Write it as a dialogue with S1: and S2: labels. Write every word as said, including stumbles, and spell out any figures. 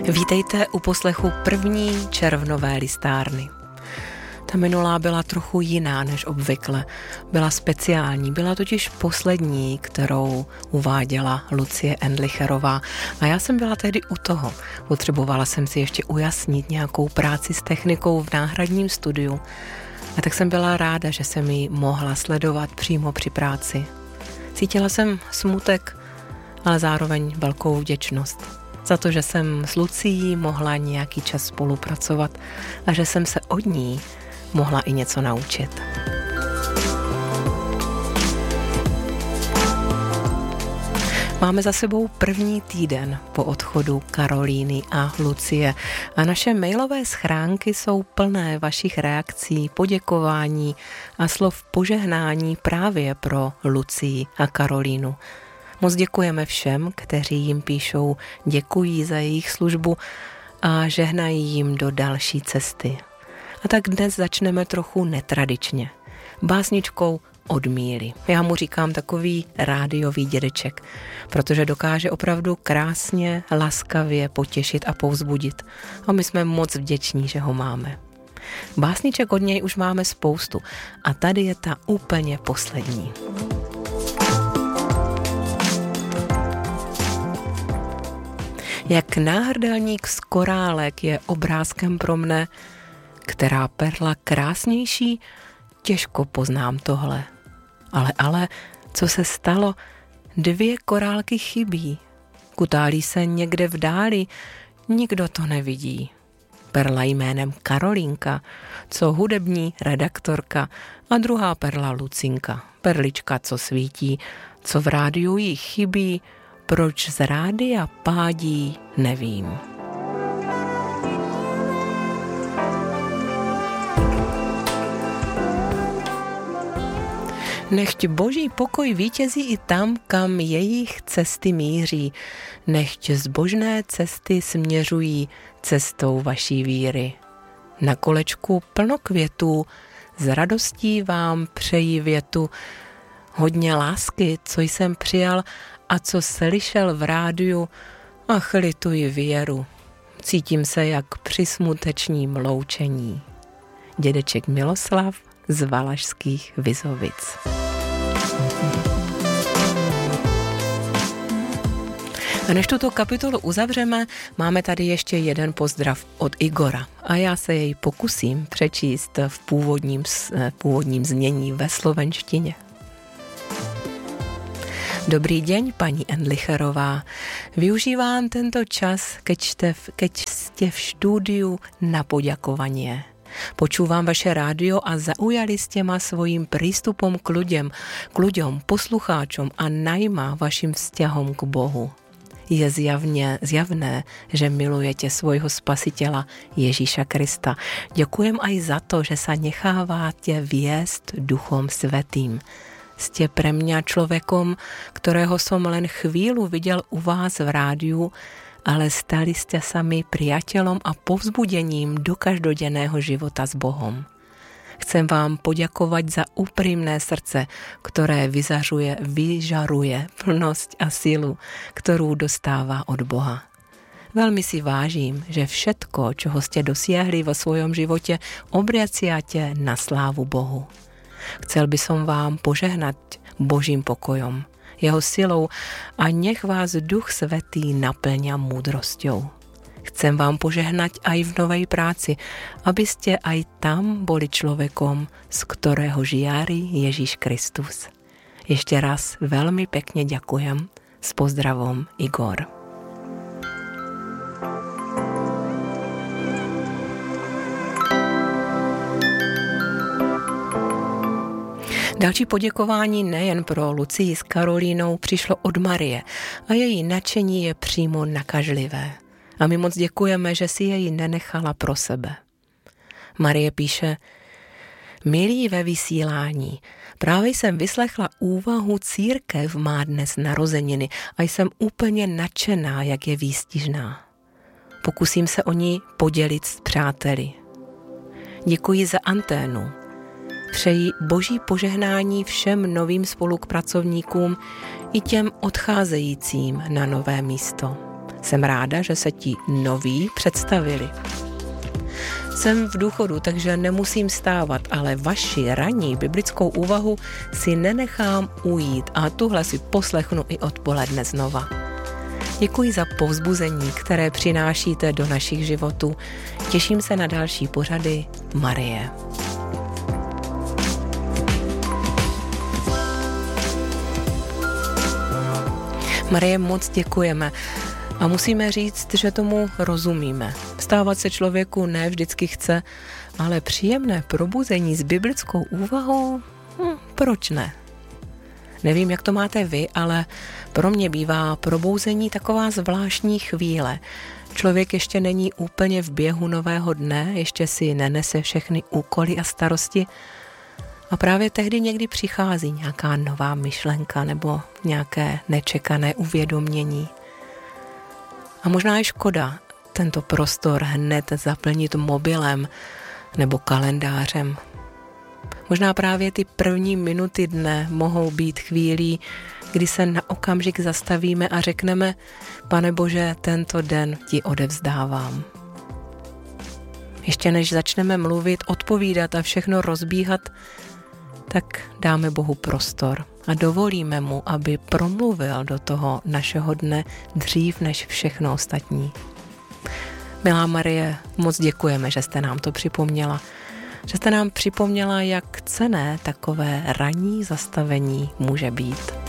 S1: Vítejte u poslechu první červnové listárny. Ta minulá byla trochu jiná než obvykle. Byla speciální, byla totiž poslední, kterou uváděla Lucie Endlicherová. A já jsem byla tehdy u toho. Potřebovala jsem si ještě ujasnit nějakou práci s technikou v náhradním studiu. A tak jsem byla ráda, že jsem ji mohla sledovat přímo při práci. Cítila jsem smutek, ale zároveň velkou vděčnost za to, že jsem s Lucií mohla nějaký čas spolupracovat a že jsem se od ní mohla i něco naučit. Máme za sebou první týden po odchodu Karolíny a Lucie a naše mailové schránky jsou plné vašich reakcí, poděkování a slov požehnání právě pro Lucii a Karolínu. Moc děkujeme všem, kteří jim píšou, děkují za jejich službu a žehnají jim do další cesty. A tak dnes začneme trochu netradičně. Básničkou Od Míly. Já mu říkám takový rádiový dědeček, protože dokáže opravdu krásně, laskavě potěšit a povzbudit. A my jsme moc vděční, že ho máme. Básniček od něj už máme spoustu a tady je ta úplně poslední. Jak náhrdelník z korálek je obrázkem pro mne, která perla krásnější, těžko poznám tohle. Ale, ale, co se stalo? Dvě korálky chybí. Kutálí se někde v dáli, nikdo to nevidí. Perla jménem Karolínka, co hudební redaktorka a druhá perla Lucinka, perlička, co svítí, co v rádiu jí chybí, proč z rádia pádí, nevím. Nechť boží pokoj vítězí i tam, kam jejich cesty míří. Nechť zbožné cesty směřují cestou vaší víry. Na kolečku plno květů, s radostí vám přeji větu. Hodně lásky, co jsem přijal a co slyšel v rádiu, ach, lituji věru. Cítím se jak při smutečním loučení. Dědeček Miloslav z Valašských Vizovic. A než tuto kapitolu uzavřeme, máme tady ještě jeden pozdrav od Igora a já se jej pokusím přečíst v původním, původním znění ve slovenštině. Dobrý deň, pani Endlicherová. Využívám tento čas, keď ste, keď ste v štúdiu na poďakovanie. Počúvam vaše rádio a zaujali ste ma svojím prístupom k ľuďom, k ľuďom, poslucháčom a najmä vašim vzťahom k Bohu. Je zjavne, zjavné, že milujete svojho spasiteľa Ježíša Krista. Ďakujem aj za to, že sa nechávate viesť Duchom Svätým. Ste pre mňa človekom, ktorého som len chvíľu videl u vás v rádiu, ale stali ste sa mi priateľom a povzbudením do každodenného života s Bohom. Chcem vám poďakovať za úprimné srdce, ktoré vyzařuje, vyžaruje plnosť a silu, ktorú dostáva od Boha. Veľmi si vážim, že všetko, čoho ste dosiahli vo svojom živote, obraciate na slávu Bohu. Chcel by som vám požehnať Božím pokojom, jeho silou a nech vás Duch Svätý naplňa múdrosťou. Chcem vám požehnať aj v novej práci, aby ste aj tam boli človekom, z ktorého žiari Ježíš Kristus. Ešte raz veľmi pekne ďakujem. S pozdravom Igor. Další poděkování nejen pro Lucii s Karolínou přišlo od Marie a její nadšení je přímo nakažlivé. A my moc děkujeme, že si jej nenechala pro sebe. Marie píše: Milí ve vysílání, právě jsem vyslechla úvahu církev má dnes narozeniny a jsem úplně nadšená, jak je výstižná. Pokusím se o ní podělit s přáteli. Děkuji za anténu. Přeji boží požehnání všem novým spolupracovníkům i těm odcházejícím na nové místo. Jsem ráda, že se ti noví představili. Jsem v důchodu, takže nemusím stávat, ale vaši ranní biblickou úvahu si nenechám ujít a tuhle si poslechnu i odpoledne znova. Děkuji za povzbuzení, které přinášíte do našich životů. Těším se na další pořady. Marie. Marie, moc děkujeme. A musíme říct, že tomu rozumíme. Vstávat se člověku ne vždycky chce, ale příjemné probuzení s biblickou úvahou, hm, proč ne? Nevím, jak to máte vy, ale pro mě bývá probouzení taková zvláštní chvíle. Člověk ještě není úplně v běhu nového dne, ještě si nenese všechny úkoly a starosti a právě tehdy někdy přichází nějaká nová myšlenka nebo nějaké nečekané uvědomění. A možná je škoda tento prostor hned zaplnit mobilem nebo kalendářem. Možná právě ty první minuty dne mohou být chvílí, kdy se na okamžik zastavíme a řekneme: Pane Bože, tento den ti odevzdávám. Ještě než začneme mluvit, odpovídat a všechno rozbíhat, tak dáme Bohu prostor a dovolíme mu, aby promluvil do toho našeho dne dřív než všechno ostatní. Milá Marie, moc děkujeme, že jste nám to připomněla. Že jste nám připomněla, jak cenné takové ranní zastavení může být.